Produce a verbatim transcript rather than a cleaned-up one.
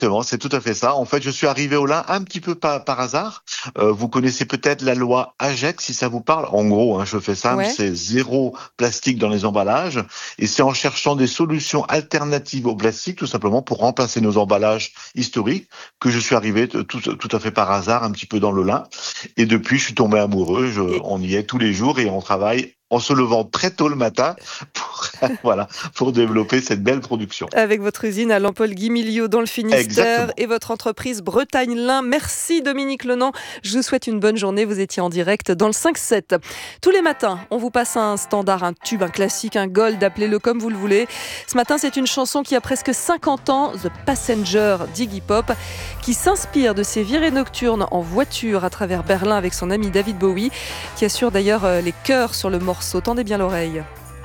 Exactement, c'est tout à fait ça. En fait, je suis arrivé au lin un petit peu par, par hasard. Euh, vous connaissez peut-être la loi AGEC, si ça vous parle. En gros, hein, je fais simple, Ouais. c'est zéro plastique dans les emballages. Et c'est en cherchant des solutions alternatives au plastique, tout simplement pour remplacer nos emballages historiques, que je suis arrivé t- tout, tout à fait par hasard un petit peu dans le lin. Et depuis, je suis tombé amoureux. Je, Et on y est tous les jours et on travaille en se levant très tôt le matin pour, voilà, pour développer cette belle production. avec votre usine à Lampol-Guimiliau dans le Finistère Exactement. et votre entreprise Bretagne Lin. Merci Dominique Lenan. Je vous souhaite une bonne journée. Vous étiez en direct dans le cinq sept. Tous les matins, on vous passe un standard, un tube, un classique, un gold, appelez-le comme vous le voulez. Ce matin, c'est une chanson qui a presque cinquante ans, The Passenger d'Iggy Pop, qui s'inspire de ses virées nocturnes en voiture à travers Berlin avec son ami David Bowie, qui assure d'ailleurs euh, les chœurs sur le morceau. Tendez bien l'oreille.